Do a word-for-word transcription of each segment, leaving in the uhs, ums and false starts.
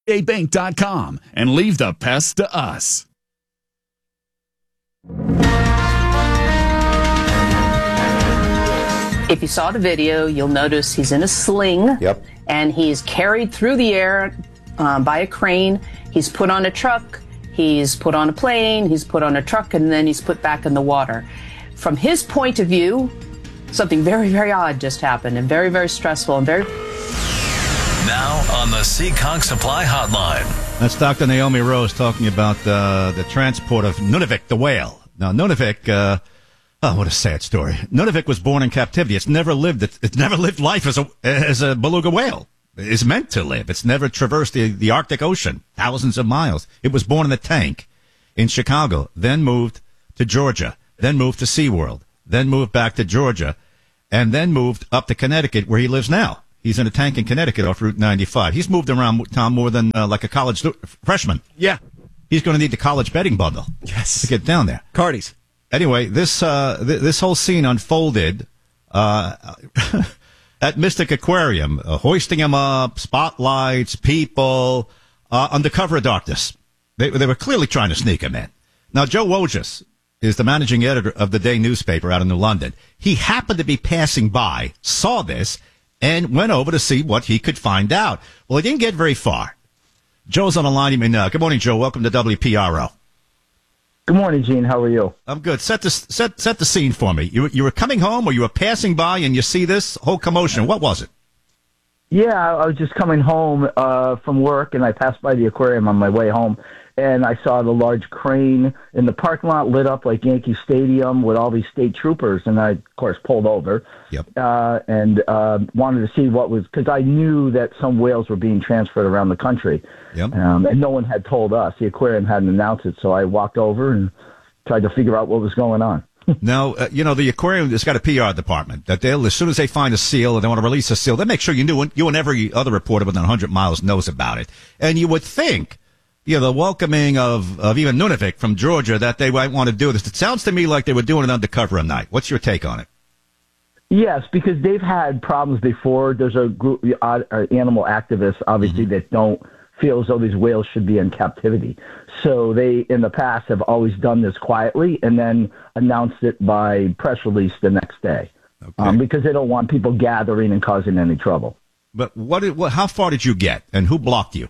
a bank dot com and leave the pests to us. If you saw the video, you'll notice he's in a sling. Yep. And he's carried through the air um, by a crane. He's put on a truck. He's put on a plane. He's put on a truck, and then he's put back in the water. From his point of view, something very, very odd just happened, and very, very stressful, and very... Now on the Seekonk Supply Hotline. That's Doctor Naomi Rose talking about uh, the transport of Nunavik, the whale. Now, Nunavik, uh, oh, what a sad story. Nunavik was born in captivity. It's never lived, it's, it's never lived life as a, as a beluga whale. It's meant to live. It's never traversed the, the Arctic Ocean, thousands of miles. It was born in a tank in Chicago, then moved to Georgia, then moved to SeaWorld, then moved back to Georgia, and then moved up to Connecticut, where he lives now. He's in a tank in Connecticut off Route ninety-five. He's moved around, Tom, more than uh, like a college stu- freshman. Yeah. He's going to need the college betting bundle. Yes. To get down there. Cardi's. Anyway, this uh, th- this whole scene unfolded uh, at Mystic Aquarium, uh, hoisting him up, spotlights, people, uh, under cover of darkness. They, they were clearly trying to sneak him in. Now, Joe Wojcik is the managing editor of the Day newspaper out in New London. He happened to be passing by, saw this, and went over to see what he could find out. Well, he didn't get very far. Joe's on the line even now. Good morning, Joe. Welcome to W P R O. Good morning, Gene. How are you? I'm good. Set the set set the scene for me. You you were coming home, or you were passing by, and you see this whole commotion. What was it? Yeah, I was just coming home uh, from work, and I passed by the aquarium on my way home, and I saw the large crane in the parking lot lit up like Yankee Stadium with all these state troopers, and I, of course, pulled over. Yep. Uh, and uh, wanted to see what was, because I knew that some whales were being transferred around the country. Yep. Um, and no one had told us. The aquarium hadn't announced it, so I walked over and tried to figure out what was going on. Now, uh, you know, the aquarium has got a P R department that they'll, as soon as they find a seal or they want to release a seal, they make sure you knew, you and every other reporter within one hundred miles knows about it. And you would think, you know, the welcoming of, of even Nunavik from Georgia, that they might want to do this. It sounds to me like they were doing it undercover at night. What's your take on it? Yes, because they've had problems before. There's a group uh, animal activists, obviously, mm-hmm. that don't feel as though these whales should be in captivity. So they, in the past, have always done this quietly and then announced it by press release the next day, okay. um, because they don't want people gathering and causing any trouble. But what? Did, what how far did you get, and who blocked you?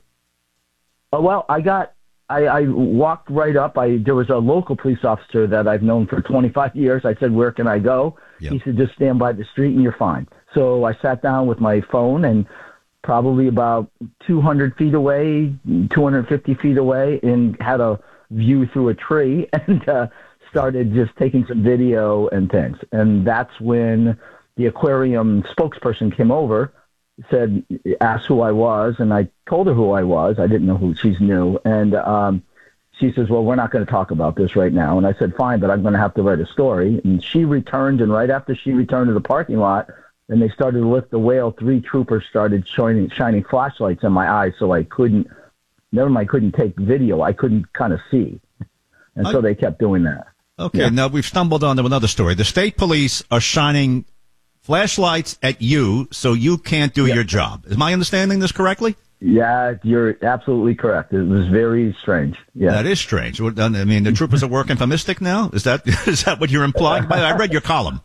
Uh, well, I got. I, I walked right up. I there was a local police officer that I've known for twenty-five years. I said, "Where can I go?" Yep. He said, "Just stand by the street and you're fine." So I sat down with my phone, and probably about two hundred feet away, two hundred fifty feet away, and had a view through a tree, and uh, started just taking some video and things. And that's when the aquarium spokesperson came over, said, asked who I was, and I told her who I was. I didn't know who, she's new. And um, she says, well, we're not going to talk about this right now. And I said, fine, but I'm going to have to write a story. And she returned, and right after she returned to the parking lot, and they started to lift the whale, three troopers started shining, shining flashlights in my eyes, so I couldn't, never mind, I couldn't take video. I couldn't kind of see. And I, so they kept doing that. Okay, yeah. Now we've stumbled onto another story. The state police are shining flashlights at you so you can't do yeah. your job. Is my understanding this correctly? Yeah, you're absolutely correct. It was very strange. Yeah, that is strange. I mean, the troopers are working for Mystic now? Is that is that what you're implying? I read your column.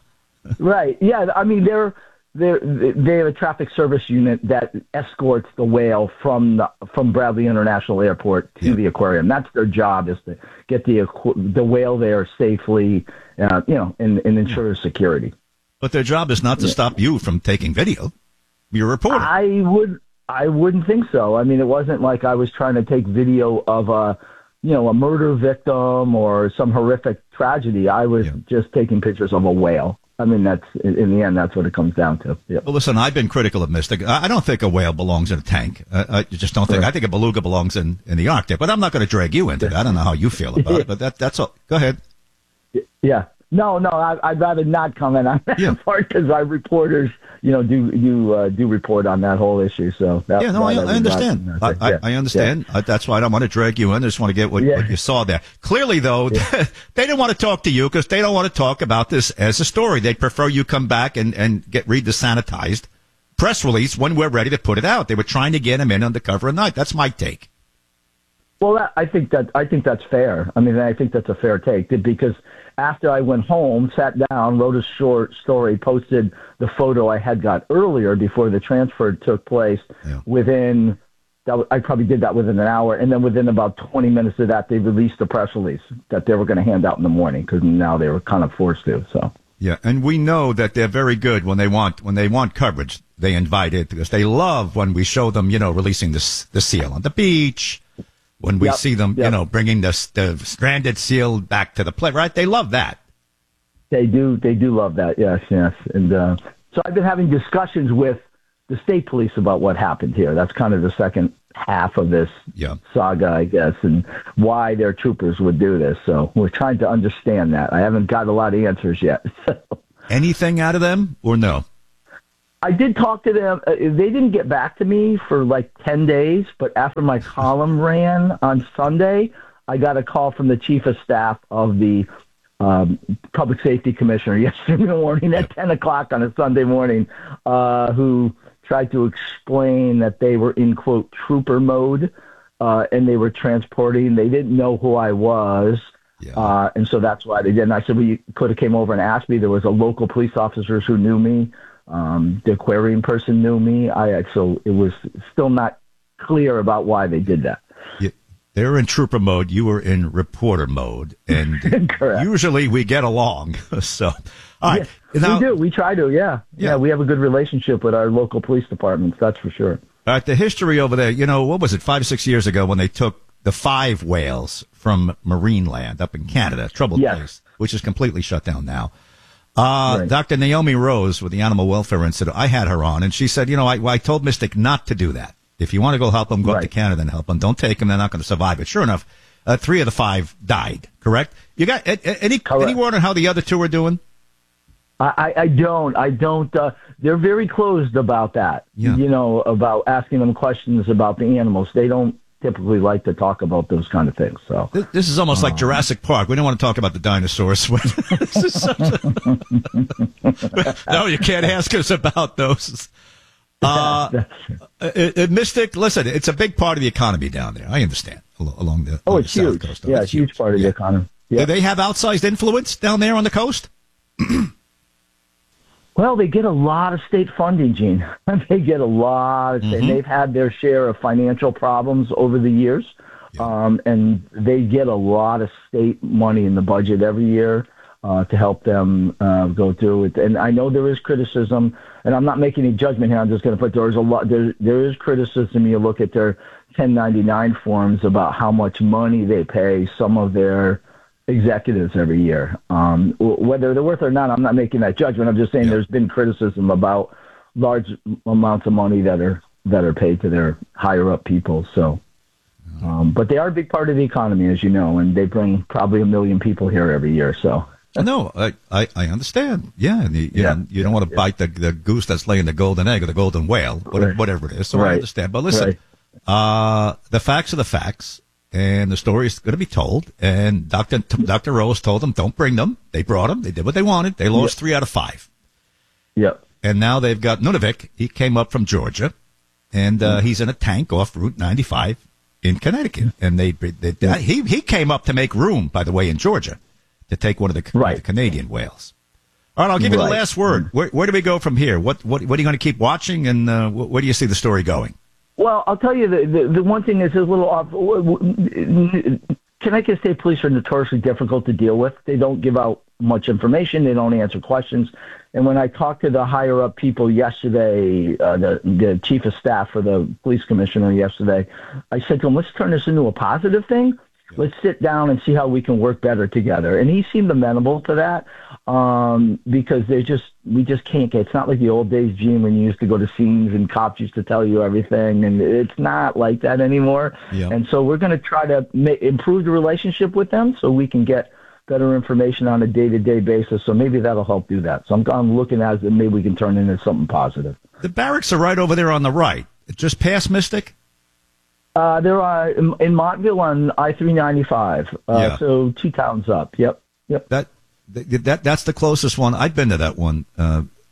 Right. Yeah. I mean, they're they they have a traffic service unit that escorts the whale from the from Bradley International Airport to yeah. the aquarium. That's their job, is to get the the whale there safely, uh, you know, and, and ensure security. But their job is not to yeah. stop you from taking video. You're a reporter. I would I wouldn't think so. I mean, it wasn't like I was trying to take video of a you know a murder victim or some horrific tragedy. I was yeah. just taking pictures of a whale. I mean, that's in the end, that's what it comes down to. Yep. Well, listen, I've been critical of Mystic. I don't think a whale belongs in a tank. Uh, I just don't think. Right. I think a beluga belongs in, in the Arctic. But I'm not going to drag you into it. I don't know how you feel about it, but that that's all. Go ahead. Yeah. No, no, I, I'd rather not comment on that yeah. part, because our reporters, you know, do do uh, do report on that whole issue. So that, yeah, no, I, I understand. I, I, yeah. I understand. Yeah. I, that's why I don't want to drag you in. I just want to get what, yeah. what you saw there. Clearly, though, yeah. they didn't want to talk to you because they don't want to talk about this as a story. They'd prefer you come back and and get read the sanitized press release when we're ready to put it out. They were trying to get him in under cover of night. That's my take. Well, that, I think that I think that's fair. I mean, I think that's a fair take because after I went home, sat down, wrote a short story, posted the photo I had got earlier before the transfer took place. Yeah. Within, that, I probably did that within an hour, and then within about twenty minutes of that, they released a press release that they were going to hand out in the morning because now they were kind of forced to. So yeah, and we know that they're very good when they want when they want coverage. They invite it because they love when we show them, you know, releasing the the seal on the beach. When we yep, see them, yep. you know, bringing the, the stranded seal back to the play, right? They love that. They do. They do love that. Yes, yes. And uh, so I've been having discussions with the state police about what happened here. That's kind of the second half of this yeah. saga, I guess, and why their troopers would do this. So we're trying to understand that. I haven't got a lot of answers yet. So. Anything out of them or no? I did talk to them. Uh, they didn't get back to me for like ten days, but after my column ran on Sunday, I got a call from the chief of staff of the um, public safety commissioner yesterday morning at ten o'clock on a Sunday morning, uh, who tried to explain that they were in, quote, trooper mode, uh, and they were transporting. They didn't know who I was. Yeah. Uh, and so that's why they did. And I said, well, you could have came over and asked me. There was a local police officers who knew me. Um, the aquarium person knew me. I so it was still not clear about why they did that. Yeah, they were in trooper mode. You were in reporter mode, and usually we get along. So, all right, yeah, now, we do. We try to. Yeah. yeah, yeah. We have a good relationship with our local police departments. That's for sure. All right, the history over there. You know, what was it? Five or six years ago, when they took the five whales from Marineland up in Canada, troubled yes. place, which is completely shut down now. Uh, right. Doctor Naomi Rose with the Animal Welfare Institute, I had her on, and she said, you know, I, I told Mystic not to do that. If you want to go help them, go right. up to Canada and help them. Don't take them. They're not going to survive it. Sure enough, uh, three of the five died, correct? You got any, correct. any word on how the other two are doing? I, I don't. I don't. Uh, they're very closed about that, yeah. you know, about asking them questions about the animals. They don't typically like to talk about those kind of things. So this, this is almost um, like Jurassic Park. We don't want to talk about the dinosaurs. No, you can't ask us about those. Uh, it, it, Mystic, listen, it's a big part of the economy down there. I understand along the oh, along it's the huge. South coast. Yeah, it's a huge part of yeah. the economy. Yeah. Do they have outsized influence down there on the coast? Well, they get a lot of state funding, Gene. They get a lot of state. Mm-hmm. They've had their share of financial problems over the years, yeah. um, and they get a lot of state money in the budget every year uh, to help them uh, go through it. And I know there is criticism, and I'm not making any judgment here. I'm just going to put there's a lot. There, there is criticism. You look at their ten ninety-nine forms about how much money they pay some of their executives every year. Um, whether they're worth it or not, I'm not making that judgment. I'm just saying yeah. there's been criticism about large amounts of money that are that are paid to their higher up people. So, um, but they are a big part of the economy, as you know, and they bring probably a million people here every year. So. No, I, I, I understand. Yeah, and you, you, yeah. Know, you don't want to yeah. bite the, the goose that's laying the golden egg or the golden whale, whatever, right. whatever it is. So right. I understand. But listen, right. uh, the facts are the facts. And the story is going to be told. And Doctor Doctor Rose told them, don't bring them. They brought them. They did what they wanted. They lost yep. three out of five. Yep. And now they've got Nunavik. He came up from Georgia, and uh, mm-hmm. he's in a tank off Route ninety-five in Connecticut. And they, they, they mm-hmm. he he came up to make room, by the way, in Georgia, to take one of the, right. the Canadian whales. All right, I'll give you right. the last word. Mm-hmm. Where, where do we go from here? What what what are you going to keep watching, and uh, where do you see the story going? Well, I'll tell you, the, the, the one thing is a little off. Connecticut State Police are notoriously difficult to deal with. They don't give out much information. They don't answer questions. And when I talked to the higher-up people yesterday, uh, the, the chief of staff for the police commissioner yesterday, I said to him, let's turn this into a positive thing. Let's sit down and see how we can work better together. And he seemed amenable to that um, because they just we just can't get. It's not like the old days, Gene, when you used to go to scenes and cops used to tell you everything, and it's not like that anymore. Yep. And so we're going to try to ma- improve the relationship with them so we can get better information on a day-to-day basis. So maybe that'll help do that. So I'm, I'm looking at it, maybe we can turn it into something positive. The barracks are right over there on the right, just past Mystic. Uh, there are in, in Montville on I three ninety-five. Uh, yeah. So two towns up. Yep. Yep. That that that's the closest one. I've been to that one. Uh,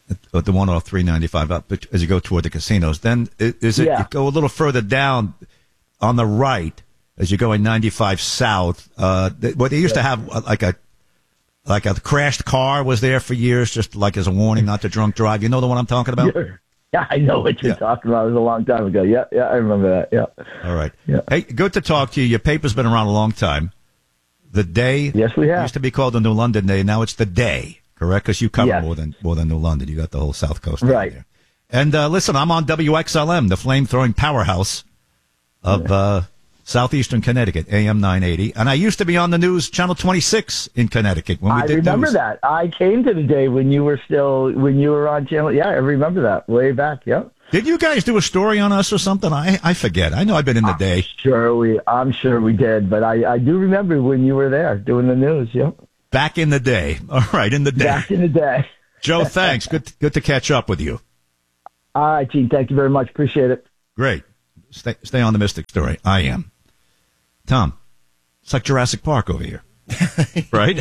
at the one off three ninety-five up as you go toward the casinos. Then is it Yeah. you go a little further down on the right as you're going ninety-five south? Uh, they, well, they used to have uh, like a like a crashed car was there for years, just like as a warning not to drunk drive. You know the one I'm talking about? Yeah, I know what you're Yeah. talking about. It was a long time ago. Yeah, yeah, I remember that. Yeah. All right. Yeah. Hey, good to talk to you. Your paper's been around a long time. The Day. Yes, we have. Used to be called the New London Day. Now it's the Day, correct? Because you cover Yes. more than more than New London. You got the whole South Coast Right. there. And uh, listen, I'm on W X L M, the flame-throwing powerhouse of uh, southeastern Connecticut, A M nine eighty. And I used to be on the news, Channel twenty-six in Connecticut when we I did remember news. that. I came to the day when you were still when you were on channel. Yeah, I remember that way back. Yep. Did you guys do a story on us or something? I I forget. I know I've been in the day. Sure, we. I'm sure we did, but I, I do remember when you were there doing the news. Yep. Back in the day. All right, in the day. Back in the day. Joe, thanks. Good to, good to catch up with you. All right, Gene. Thank you very much. Appreciate it. Great. Stay, stay on the Mystic Story. I am. Tom, it's like Jurassic Park over here. Right?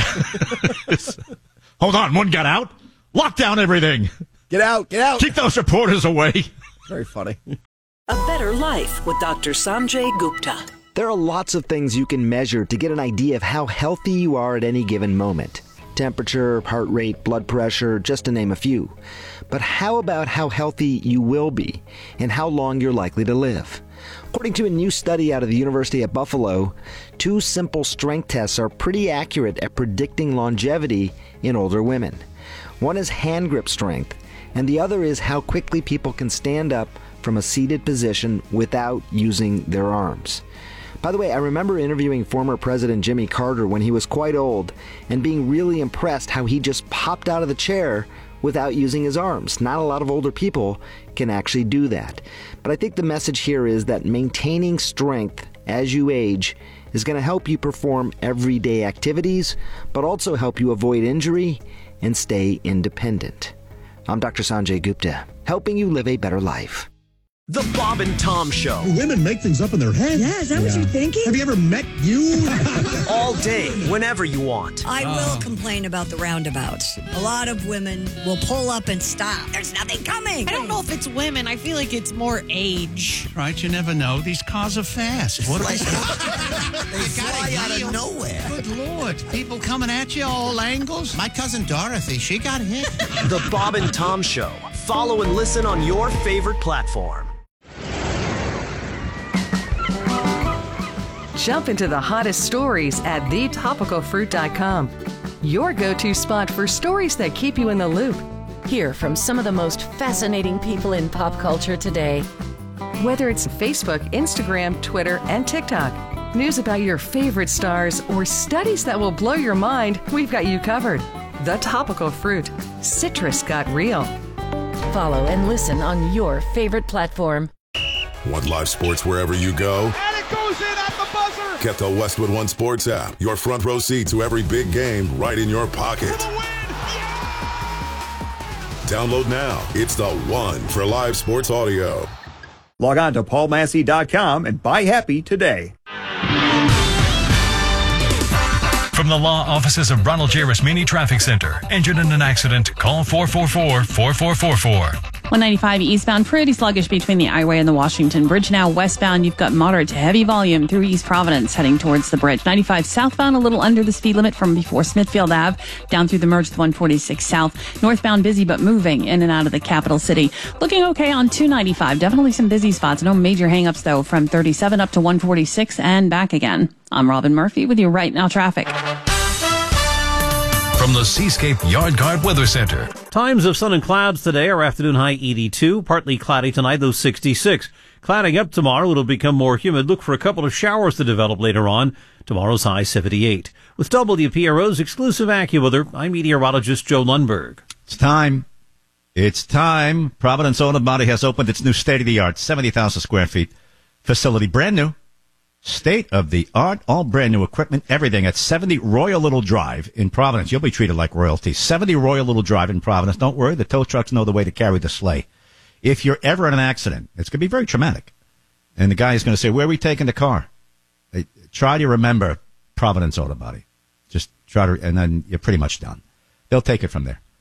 Hold on. One got out. Lock down everything. Get out, get out. Keep those reporters away. Very funny. A Better Life with Doctor Sanjay Gupta. There are lots of things you can measure to get an idea of how healthy you are at any given moment. Temperature, heart rate, blood pressure, just to name a few. But how about how healthy you will be and how long you're likely to live? According to a new study out of the University of Buffalo, two simple strength tests are pretty accurate at predicting longevity in older women. One is hand grip strength, and the other is how quickly people can stand up from a seated position without using their arms. By the way, I remember interviewing former President Jimmy Carter when he was quite old and being really impressed how he just popped out of the chair without using his arms. Not a lot of older people can actually do that. But I think the message here is that maintaining strength as you age is going to help you perform everyday activities, but also help you avoid injury and stay independent. I'm Doctor Sanjay Gupta, helping you live a better life. The Bob and Tom Show. Women make things up in their head. Yeah, is that what you're thinking? Have you ever met you? All day, whenever you want. I will complain about the roundabouts. A lot of women will pull up and stop. There's nothing coming. I don't know if it's women. I feel like it's more age. Right, you never know. These cars are fast. What are they? They fly out of nowhere. Good Lord. People coming at you all angles. My cousin Dorothy, she got hit. The Bob and Tom Show. Follow and listen on your favorite platform. Jump into the hottest stories at the topical fruit dot com. Your go-to spot for stories that keep you in the loop. Hear from some of the most fascinating people in pop culture today. Whether it's Facebook, Instagram, Twitter, and TikTok, news about your favorite stars, or studies that will blow your mind, we've got you covered. The Topical Fruit. Citrus got real. Follow and listen on your favorite platform. Want live sports wherever you go? And it goes in at the buzzer! Get the Westwood One Sports app. Your front row seat to every big game right in your pocket. Download now. It's the one for live sports audio. Log on to paul massey dot com and buy happy today. From the law offices of Ronald J. Rasmini Traffic Center. Injured in an accident? Call four four four, four four four four. one ninety-five eastbound, pretty sluggish between the I-Way and the Washington Bridge. Now westbound, you've got moderate to heavy volume through East Providence heading towards the bridge. ninety-five southbound, a little under the speed limit from before Smithfield Avenue, down through the merge with one forty-six south. Northbound, busy but moving in and out of the capital city. Looking okay on two ninety-five. Definitely some busy spots. No major hangups, though, from thirty-seven up to one forty-six and back again. I'm Robin Murphy with you right now traffic. From the Seascape Yard Guard Weather Center. Times of sun and clouds today. Our afternoon high eighty-two. Partly cloudy tonight, though sixty-six. Clouding up tomorrow. It'll become more humid. Look for a couple of showers to develop later on. Tomorrow's high seventy-eight. With W P R O's exclusive AccuWeather, I'm meteorologist Joe Lundberg. It's time. It's time. Providence Auto Body has opened its new state-of-the-art seventy thousand square feet facility. Brand new. State-of-the-art, all brand-new equipment, everything at seventy Royal Little Drive in Providence. You'll be treated like royalty. seventy Royal Little Drive in Providence. Don't worry, the tow trucks know the way to carry the sleigh. If you're ever in an accident, it's going to be very traumatic. And the guy is going to say, where are we taking the car? Hey, try to remember Providence Auto Body. Just try to, and then you're pretty much done. They'll take it from there.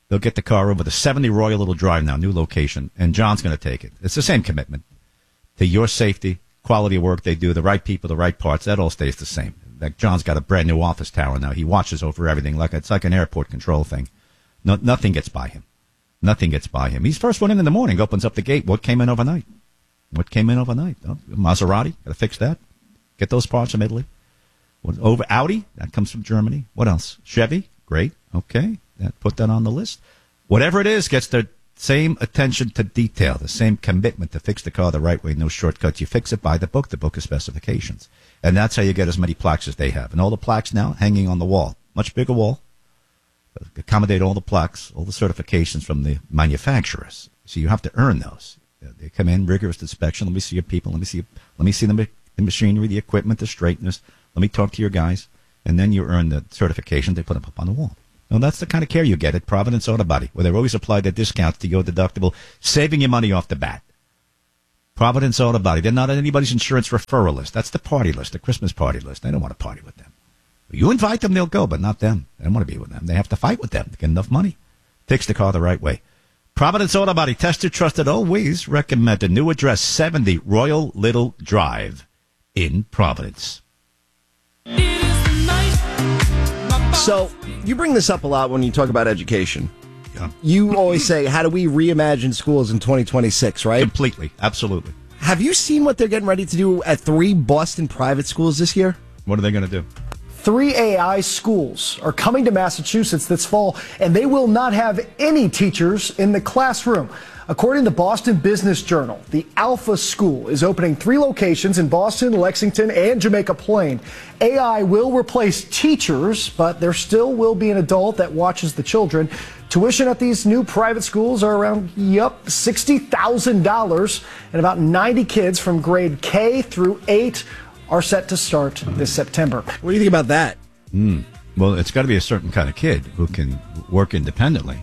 They'll get the car over the seventy Royal Little Drive now, new location, and John's going to take it. It's the same commitment to your safety, quality of work they do, the right people, the right parts. That all stays the same. Like John's got a brand new office tower now. He watches over everything like it's like an airport control thing. No, nothing gets by him. Nothing gets by him. He's first one in in the morning, opens up the gate. What came in overnight? What came in overnight? Oh, Maserati, got to fix that. Get those parts from Italy. What, over Audi, that comes from Germany. What else? Chevy, great. Okay, that, put that on the list. Whatever it is, gets the same attention to detail, the same commitment to fix the car the right way, no shortcuts. You fix it by the book, the book of specifications. And that's how you get as many plaques as they have. And all the plaques now hanging on the wall. Much bigger wall. Accommodate all the plaques, all the certifications from the manufacturers. So you have to earn those. They come in, rigorous inspection. Let me see your people. Let me see Let me see the, the machinery, the equipment, the straighteners. Let me talk to your guys. And then you earn the certification. They put them up on the wall. Well, that's the kind of care you get at Providence Auto Body, where they always apply their discounts to your deductible, saving you money off the bat. Providence Auto Body. They're not on anybody's insurance referral list. That's the party list, the Christmas party list. They don't want to party with them. You invite them, they'll go, but not them. They don't want to be with them. They have to fight with them to get enough money. Fix the car the right way. Providence Auto Body, tested, trusted, always recommended. New address, seventy Royal Little Drive in Providence. So, you bring this up a lot when you talk about education. Yeah. You always say, how do we reimagine schools in twenty twenty-six, right? Completely. Absolutely. Have you seen what they're getting ready to do at three Boston private schools this year? What are they going to do? Three A I schools are coming to Massachusetts this fall, and they will not have any teachers in the classroom. According to Boston Business Journal, the Alpha School is opening three locations in Boston, Lexington, and Jamaica Plain. A I will replace teachers, but there still will be an adult that watches the children. Tuition at these new private schools are around, yup, sixty thousand dollars, and about ninety kids from grade K through eight are set to start this September. What do you think about that? Mm. Well, it's got to be a certain kind of kid who can work independently.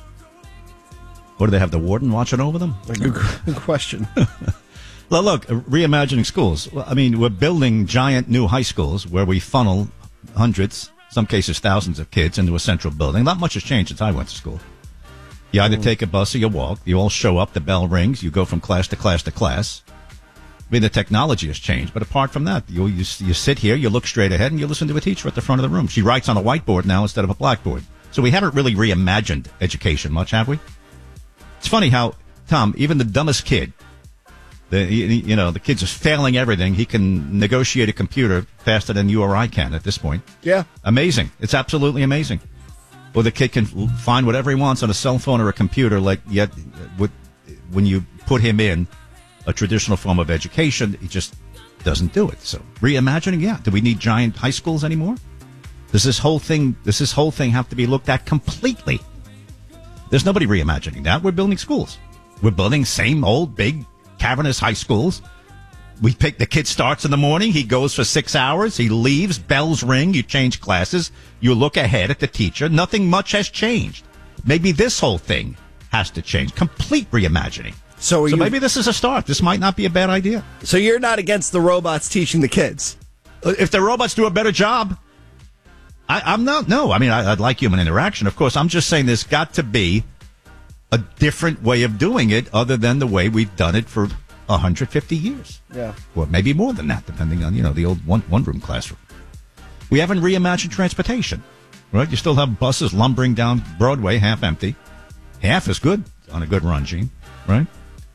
What, do they have the warden watching over them? Good, good question. Well, look, reimagining schools. Well, I mean, we're building giant new high schools where we funnel hundreds, some cases thousands of kids into a central building. Not much has changed since I went to school. You either take a bus or you walk. You all show up, the bell rings, you go from class to class to class. I mean, the technology has changed, but apart from that, you, you you sit here, you look straight ahead, and you listen to a teacher at the front of the room. She writes on a whiteboard now instead of a blackboard. So we haven't really reimagined education much, have we? It's funny how, Tom, even the dumbest kid, the you know, the kid's just failing everything. He can negotiate a computer faster than you or I can at this point. Yeah. Amazing. It's absolutely amazing. Or the kid can find whatever he wants on a cell phone or a computer, like, yet with, when you put him in a traditional form of education, he just doesn't do it. So reimagining, yeah. Do we need giant high schools anymore? Does this whole thing, does this whole thing have to be looked at completely? There's nobody reimagining that. We're building schools. We're building same old big cavernous high schools. We pick the kid starts in the morning. He goes for six hours. He leaves. Bells ring. You change classes. You look ahead at the teacher. Nothing much has changed. Maybe this whole thing has to change. Complete reimagining. So, so you, maybe this is a start. This might not be a bad idea. So you're not against the robots teaching the kids? If the robots do a better job, I, I'm not. No, I mean, I, I'd like human interaction. Of course, I'm just saying there's got to be a different way of doing it other than the way we've done it for one hundred fifty years. Yeah. Or maybe more than that, depending on, you know, the old one, one-room classroom. We haven't reimagined transportation, right? You still have buses lumbering down Broadway, half empty. Half is good on a good run, Gene, right?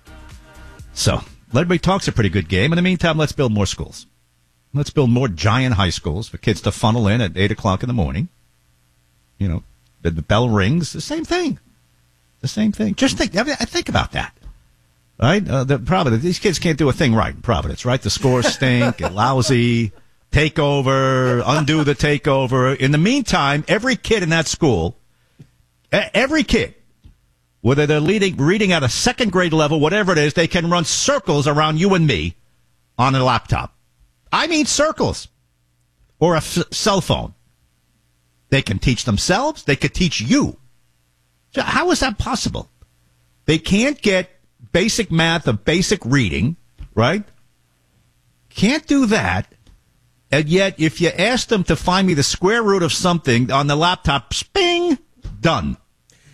So, everybody talks a pretty good game. In the meantime, let's build more schools. Let's build more giant high schools for kids to funnel in at eight o'clock in the morning. You know, the, the bell rings, the same thing. The same thing. Just think, I think about that. Right? Uh, the Providence, these kids can't do a thing right in Providence, right? The scores stink, lousy, takeover, undo the takeover. In the meantime, every kid in that school, every kid, whether they're leading, reading at a second grade level, whatever it is, they can run circles around you and me on a laptop. I mean circles. Or a f- cell phone. They can teach themselves. They could teach you. So how is that possible? They can't get basic math or basic reading, right? Can't do that. And yet, if you ask them to find me the square root of something on the laptop, bing, done.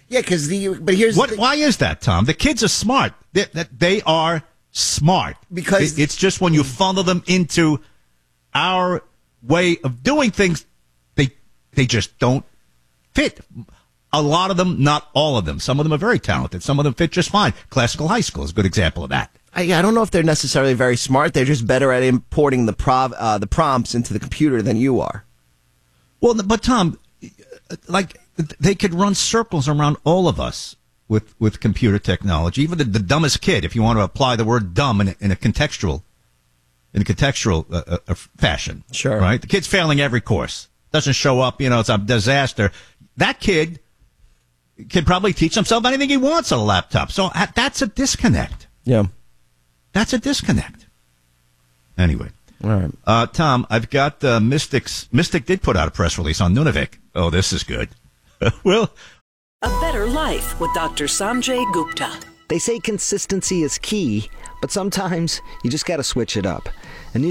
Yeah, because the but here's what. The, why is that, Tom? The kids are smart. They, they are smart because it's just when you funnel them into our way of doing things, they they just don't fit. A lot of them, not all of them. Some of them are very talented. Some of them fit just fine. Classical high school is a good example of that. I, I don't know if they're necessarily very smart. They're just better at importing the prov, uh, the prompts into the computer than you are. Well, but Tom, like they could run circles around all of us with, with computer technology. Even the, the dumbest kid, if you want to apply the word dumb in a, in a contextual, in a contextual uh, uh, fashion. Sure. Right? The kid's failing every course. Doesn't show up, you know, it's a disaster. That kid can probably teach himself anything he wants on a laptop. So uh, that's a disconnect. Yeah. That's a disconnect. Anyway. All right. Uh, Tom, I've got uh, Mystics. Mystic did put out a press release on Nunavik. Oh, this is good. Well, A Better Life with Doctor Sanjay Gupta. They say consistency is key, but sometimes you just got to switch it up. A new